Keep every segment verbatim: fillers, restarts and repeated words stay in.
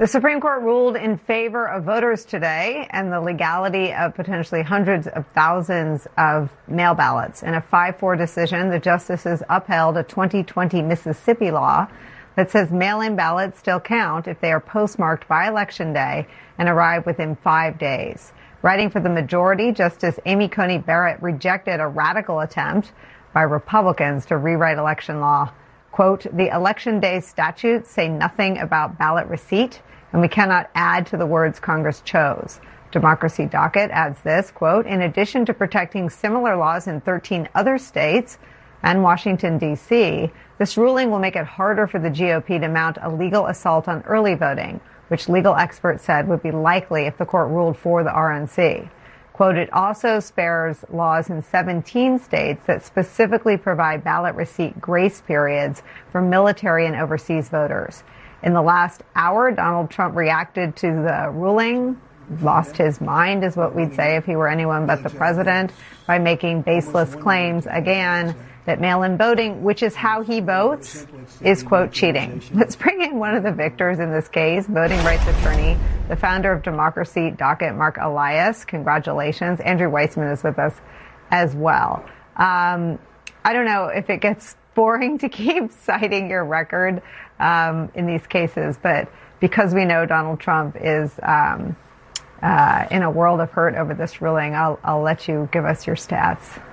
The Supreme Court ruled in favor of voters today and the legality of potentially hundreds of thousands of mail ballots. In a five four decision, the justices upheld a twenty twenty Mississippi law that says mail-in ballots still count if they are postmarked by Election Day and arrive within five days. Writing for the majority, Justice Amy Coney Barrett rejected a radical attempt by Republicans to rewrite election law. Quote, the Election Day statutes say nothing about ballot receipt, and we cannot add to the words Congress chose. Democracy Docket adds this, quote, in addition to protecting similar laws in thirteen other states and Washington, D C, this ruling will make it harder for the G O P to mount a legal assault on early voting, which legal experts said would be likely if the court ruled for the R N C. Quote, it also spares laws in seventeen states that specifically provide ballot receipt grace periods for military and overseas voters. In the last hour, Donald Trump reacted to the ruling, lost his mind is what we'd say if he were anyone but the president, by making baseless claims again that mail-in voting, which is how he votes, is, quote, cheating. Let's bring in one of the victors in this case, voting rights attorney, the founder of Democracy Docket, Mark Elias. Congratulations. Andrew Weissman is with us as well. Um, I don't know if it gets boring to keep citing your record um, in these cases, but because we know Donald Trump is um, uh, in a world of hurt over this ruling, I'll, I'll let you give us your stats.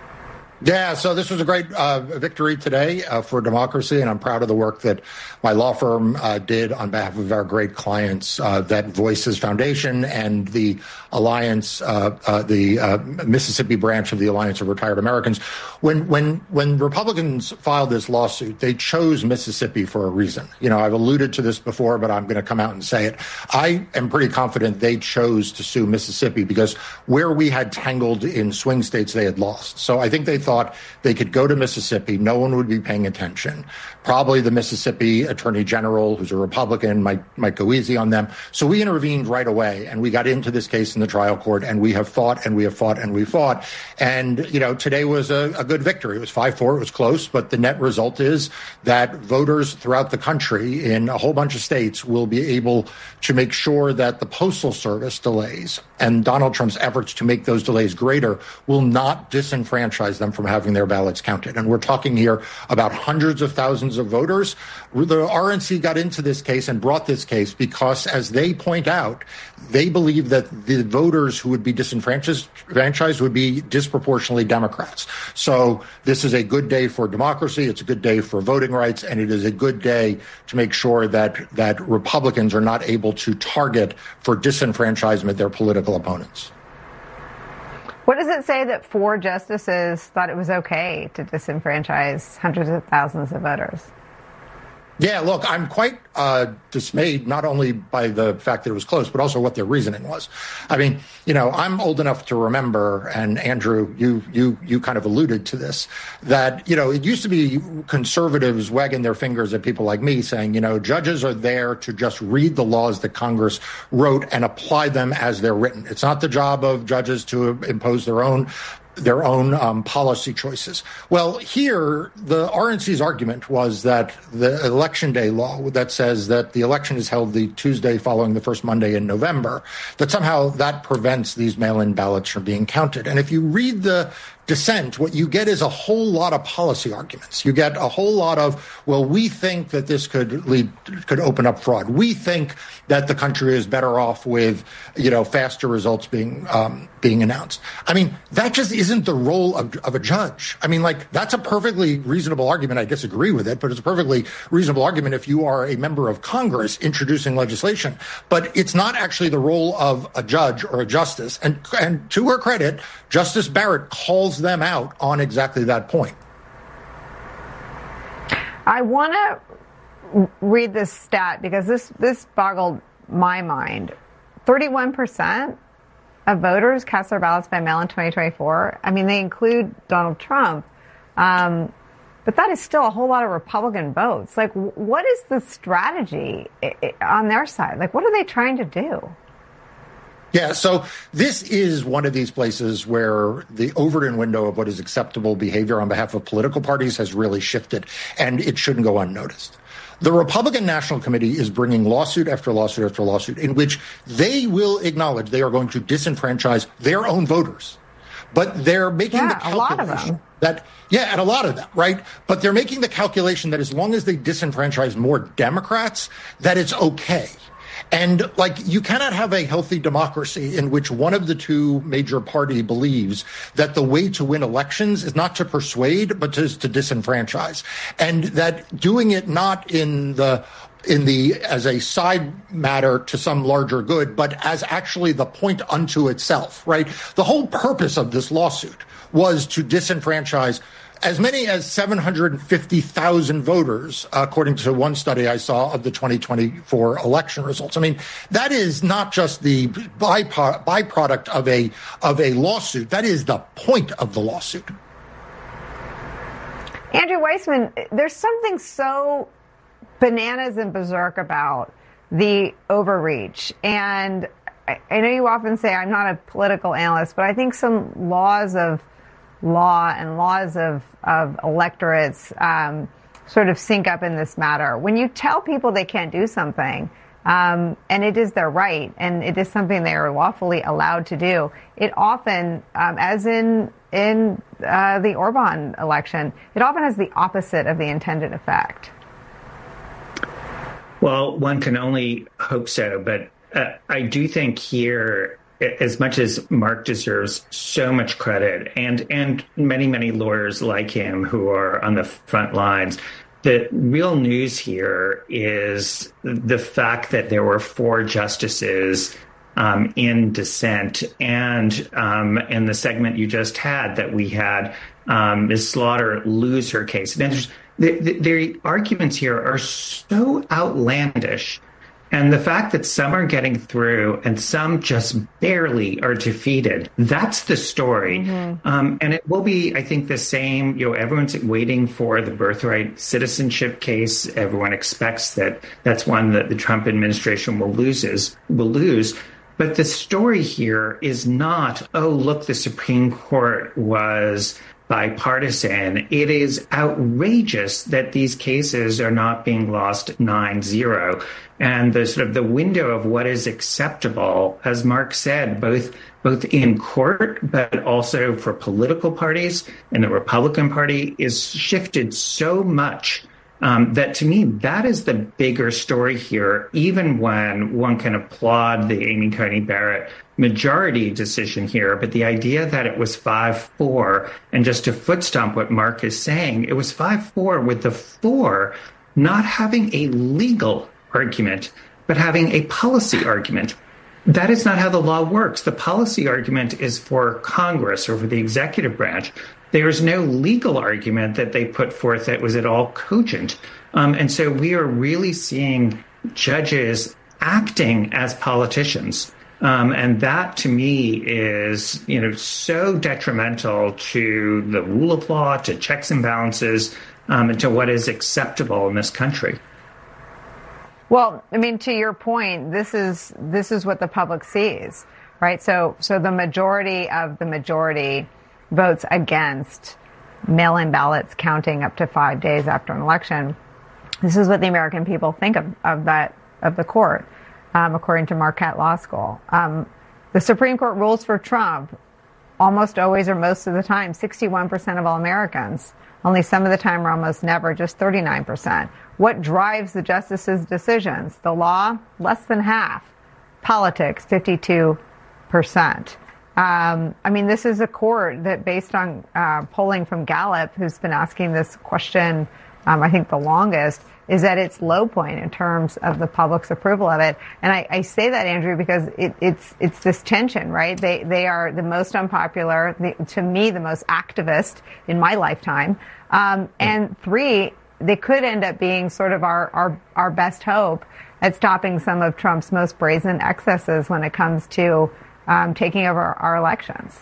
Yeah, so this was a great uh, victory today uh, for democracy, and I'm proud of the work that my law firm uh, did on behalf of our great clients, uh, that Voices Foundation and the Alliance, uh, uh, the uh, Mississippi branch of the Alliance of Retired Americans. When when when Republicans filed this lawsuit, they chose Mississippi for a reason. You know, I've alluded to this before, but I'm going to come out and say it. I am pretty confident they chose to sue Mississippi because where we had tangled in swing states, they had lost. So I think they thought they could go to Mississippi. No one would be paying attention. Probably the Mississippi Attorney General, who's a Republican, might, might go easy on them. So we intervened right away, and we got into this case in the trial court, and we have fought, and we have fought, and we fought. And, you know, today was a, a good victory. It was five four. It was close, but the net result is that voters throughout the country in a whole bunch of states will be able to make sure that the Postal Service delays and Donald Trump's efforts to make those delays greater will not disenfranchise them from having their ballots counted. And we're talking here about hundreds of thousands of voters. The R N C got into this case and brought this case because, as they point out, they believe that the voters who would be disenfranchised would be disproportionately Democrats. So this is a good day for democracy. It's a good day for voting rights. And it is a good day to make sure that, that Republicans are not able to target for disenfranchisement their political opponents. What does it say that four justices thought it was okay to disenfranchise hundreds of thousands of voters? Yeah, look, I'm quite uh, dismayed, not only by the fact that it was close, but also what their reasoning was. I mean, you know, I'm old enough to remember, and Andrew, you you you kind of alluded to this, that, you know, it used to be conservatives wagging their fingers at people like me saying, you know, judges are there to just read the laws that Congress wrote and apply them as they're written. It's not the job of judges to impose their own their own um, policy choices. Well, here, the R N C's argument was that the Election Day law that says that the election is held the Tuesday following the first Monday in November, that somehow that prevents these mail-in ballots from being counted. And if you read the dissent, what you get is a whole lot of policy arguments. You get a whole lot of, well, we think that this could lead, could open up fraud. We think that the country is better off with, you know, faster results being um, being announced. I mean, that just isn't the role of, of a judge. I mean, like, that's a perfectly reasonable argument. I disagree with it, but it's a perfectly reasonable argument if you are a member of Congress introducing legislation. But it's not actually the role of a judge or a justice. And, and to her credit, Justice Barrett calls them out on exactly that point. I want to read this stat because this, this boggled my mind. thirty-one percent of voters cast their ballots by mail in twenty twenty-four. I mean, they include Donald Trump. Um, but that is still a whole lot of Republican votes. Like, what is the strategy on their side? Like, what are they trying to do? Yeah, so this is one of these places where the Overton window of what is acceptable behavior on behalf of political parties has really shifted, and it shouldn't go unnoticed. The Republican National Committee is bringing lawsuit after lawsuit after lawsuit in which they will acknowledge they are going to disenfranchise their own voters. But they're making yeah, the calculation a lot of them. that, yeah, and a lot of them, right? But they're making the calculation that as long as they disenfranchise more Democrats, that it's okay. And like, you cannot have a healthy democracy in which one of the two major party believes that the way to win elections is not to persuade, but to, to disenfranchise. And that doing it not in the in the as a side matter to some larger good, but as actually the point unto itself, right? The whole purpose of this lawsuit was to disenfranchise as many as seven hundred fifty thousand voters, according to one study I saw of the twenty twenty-four election results. I mean, that is not just the byproduct of a of a lawsuit. That is the point of the lawsuit. Andrew Weissmann, there's something so bananas and berserk about the overreach. And I, I know you often say I'm not a political analyst, but I think some laws of law and laws of, of electorates um, sort of sync up in this matter. When you tell people they can't do something, um, and it is their right, and it is something they are lawfully allowed to do, it often, um, as in in uh, the Orban election, it often has the opposite of the intended effect. Well, one can only hope so, but uh, I do think here, as much as Mark deserves so much credit, and and many, many lawyers like him who are on the front lines, the real news here is the fact that there were four justices um, in dissent, and um, in the segment you just had, that we had um, Miz Slaughter lose her case. And there's The, the, the arguments here are so outlandish. And the fact that some are getting through and some just barely are defeated, that's the story. Mm-hmm. Um, and it will be, I think, the same. You know, everyone's waiting for the birthright citizenship case. Everyone expects that that's one that the Trump administration will loses, will lose. But the story here is not, oh, look, the Supreme Court was bipartisan. It is outrageous that these cases are not being lost nine zero. And the sort of the window of what is acceptable, as Mark said, both both in court, but also for political parties and the Republican Party, is shifted so much um, that to me, that is the bigger story here, even when one can applaud the Amy Coney Barrett majority decision here. But the idea that it was five four, and just to foot stomp what Mark is saying, it was five four with the four not having a legal argument, but having a policy argument. That is not how the law works. The policy argument is for Congress or for the executive branch. There is no legal argument that they put forth that was at all cogent. Um, and so we are really seeing judges acting as politicians. Um, and that, to me, is, you know, so detrimental to the rule of law, to checks and balances, um, and to what is acceptable in this country. Well, I mean, to your point, this is this is what the public sees, right? So, so the majority of the majority votes against mail-in ballots counting up to five days after an election. This is what the American people think of, of that of the court. Um, according to Marquette Law School. Um, the Supreme Court rules for Trump almost always or most of the time, sixty-one percent of all Americans. Only some of the time or almost never, just thirty-nine percent. What drives the justices' decisions? The law, less than half. Politics, fifty-two percent. Um, I mean, this is a court that, based on uh, polling from Gallup, who's been asking this question, um, I think the longest, is at its low point in terms of the public's approval of it. And I, I say that, Andrew, because it, it's it's this tension, right? They they are the most unpopular, the, to me, the most activist in my lifetime. Um, and three, they could end up being sort of our, our, our best hope at stopping some of Trump's most brazen excesses when it comes to um, taking over our elections.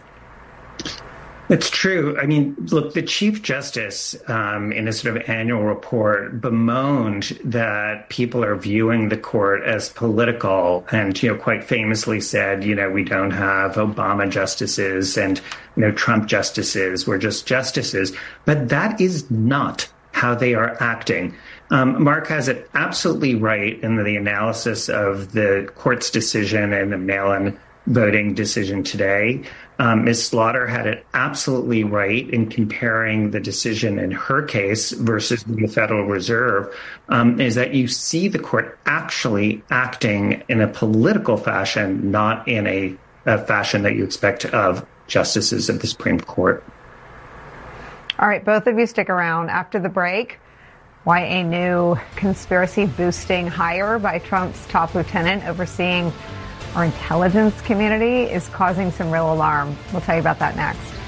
It's true. I mean, look, the Chief Justice um, in a sort of annual report bemoaned that people are viewing the court as political, and, you know, quite famously said, you know, we don't have Obama justices and, you know, Trump justices. We're just justices. But that is not how they are acting. Um, Mark has it absolutely right in the analysis of the court's decision and the mail-in voting decision today. Um, Miz Slaughter had it absolutely right in comparing the decision in her case versus the Federal Reserve, um, is that you see the court actually acting in a political fashion, not in a, a fashion that you expect of justices of the Supreme Court. All right, both of you stick around after the break. Why a new conspiracy boosting hire by Trump's top lieutenant overseeing our intelligence community is causing some real alarm. We'll tell you about that next.